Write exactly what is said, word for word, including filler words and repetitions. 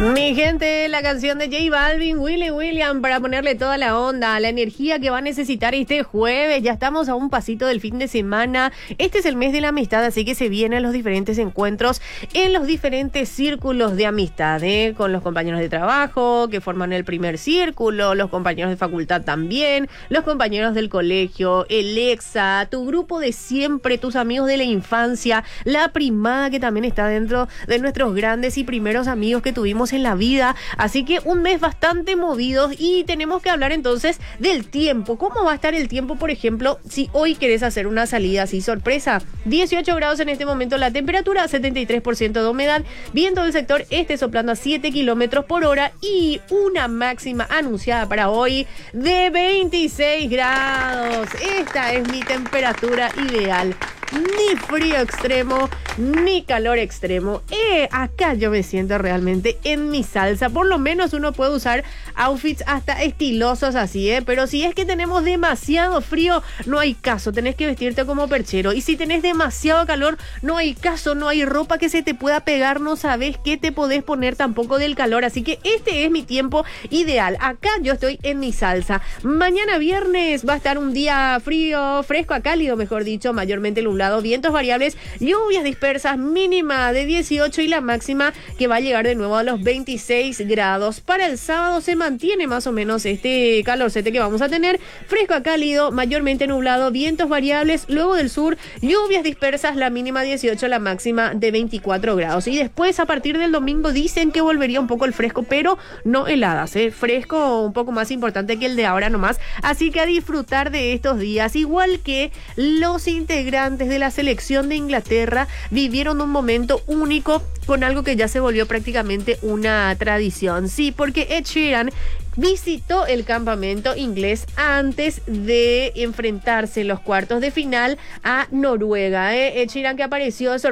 Mi gente, la canción de J Balvin, Willy William, para ponerle toda la onda, la energía que va a necesitar este jueves. Ya estamos a un pasito del fin de semana. Este es el mes de la amistad, así que se vienen los diferentes encuentros en los diferentes círculos de amistad, ¿eh? Con los compañeros de trabajo que forman el primer círculo, los compañeros de facultad también, los compañeros del colegio, el EXA, tu grupo de siempre, tus amigos de la infancia, la primada que también está dentro de nuestros grandes y primeros amigos que tuvimos en la vida. Así que un mes bastante movido y tenemos que hablar entonces del tiempo. ¿Cómo va a estar el tiempo, por ejemplo, si hoy querés hacer una salida así sorpresa? dieciocho grados en este momento la temperatura, setenta y tres por ciento de humedad, viento del sector este soplando a siete kilómetros por hora y una máxima anunciada para hoy de veintiséis grados. Esta es mi temperatura ideal. Ni frío extremo, ni calor extremo. Eh, acá yo me siento realmente en mi salsa. Por lo menos uno puede usar outfits hasta estilosos así, ¿eh? Pero si es que tenemos demasiado frío, no hay caso. Tenés que vestirte como perchero. Y si tenés demasiado calor, no hay caso. No hay ropa que se te pueda pegar. No sabés qué te podés poner tampoco del calor. Así que este es mi tiempo ideal. Acá yo estoy en mi salsa. Mañana viernes va a estar un día frío, fresco a cálido, mejor dicho, mayormente nublado. Vientos variables, lluvias dispersas, mínima de dieciocho y la máxima que va a llegar de nuevo a los veintiséis grados. Para el sábado se mantiene más o menos este calorcete que vamos a tener, fresco a cálido, mayormente nublado, vientos variables, luego del sur, lluvias dispersas, la mínima dieciocho, la máxima de veinticuatro grados. Y después a partir del domingo dicen que volvería un poco el fresco, pero no heladas, ¿eh? Fresco un poco más importante que el de ahora nomás. Así que a disfrutar de estos días, igual que los integrantes de la selección de Inglaterra vivieron un momento único con algo que ya se volvió prácticamente una tradición. Sí, porque Ed Sheeran visitó el campamento inglés antes de enfrentarse en los cuartos de final a Noruega, ¿eh? Ed Sheeran, que apareció